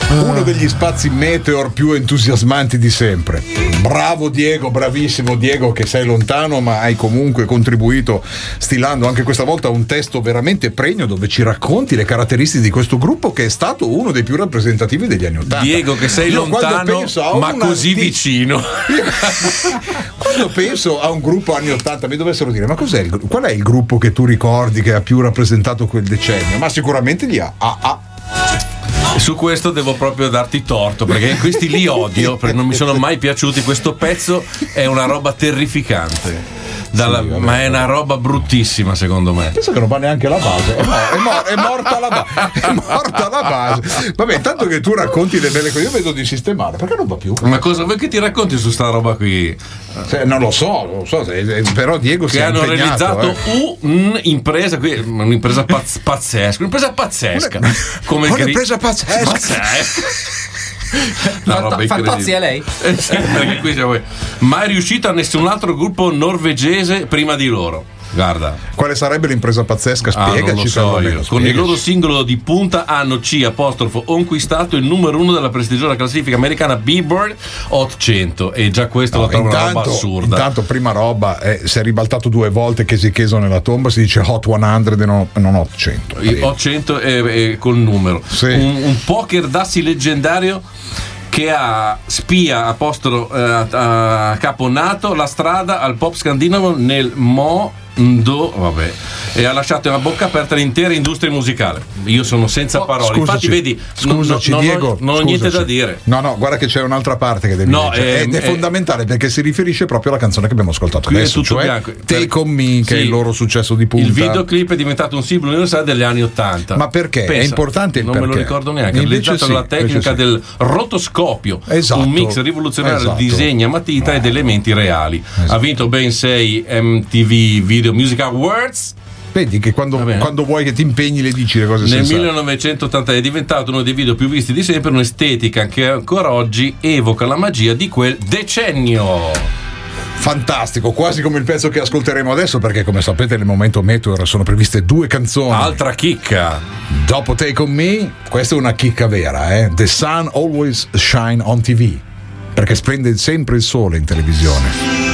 Uno degli spazi Meteor più entusiasmanti di sempre. Bravo Diego, bravissimo Diego, che sei lontano ma hai comunque contribuito stilando anche questa volta un testo veramente pregno dove ci racconti le caratteristiche di questo gruppo che è stato uno dei più rappresentativi degli anni '80. Diego, che sei lontano ma così vicino. Quando penso a un gruppo anni '80 mi dovessero dire ma qual è il gruppo che tu ricordi che ha più rappresentato quel decennio? Ma sicuramente gli AA. Su questo devo proprio darti torto, perché questi li odio, perché non mi sono mai piaciuti. Questo pezzo è una roba terrificante. Ma è una roba bruttissima, secondo me. Penso che non va neanche la base. È morta la base. Vabbè, intanto che tu racconti le belle cose, io vedo di sistemare. Perché non va più? Ma cosa vuoi che ti racconti su sta roba qui? Non lo so, però Diego si è impegnato. Che hanno realizzato un'impresa qui, un'impresa pazzesca. Un'impresa pazzesca. Un'impresa pazzesca. Fa pazzi a lei? Sì, perché qui siamo... mai riuscito a nessun altro gruppo norvegese prima di loro. Guarda, quale sarebbe l'impresa pazzesca? Spiegaci. Non lo so io. Con il loro singolo di punta hanno conquistato il numero 1 della prestigiosa classifica americana Billboard Hot 100, e già questo lo trovo una roba assurda. Intanto prima roba si è ribaltato 2 volte che si chiesa nella tomba, si dice Hot 100 e non Hot 100. Hot 100 è col numero. Sì. Un poker dassi leggendario che spia a caponato la strada al pop scandinavo nel vabbè, e ha lasciato a bocca aperta l'intera industria musicale. Io sono senza parole. Scusaci, infatti vedi, Diego, non ho niente da dire. No, guarda che c'è un'altra parte che devi dire. Ed è fondamentale, perché si riferisce proprio alla canzone che abbiamo ascoltato qui adesso, cioè bianco. Take On Me, che è il loro successo di punta. Il videoclip è diventato un simbolo universale degli anni '80. Ma perché? Pensa, è importante il non perché. Me lo ricordo neanche. Ha realizzato la tecnica del rotoscopio, un mix rivoluzionario di disegni a matita ed elementi reali. Ha vinto ben 6 MTV Video Music Awards. Vedi che quando vuoi che ti impegni le dici le cose nel sensate. 1980 è diventato uno dei video più visti di sempre, un'estetica che ancora oggi evoca la magia di quel decennio. Fantastico, quasi come il pezzo che ascolteremo adesso, perché come sapete nel momento Meteor sono previste 2 canzoni. Altra chicca. Dopo Take On Me, questa è una chicca vera, The Sun Always Shine on TV, perché splende sempre il sole in televisione.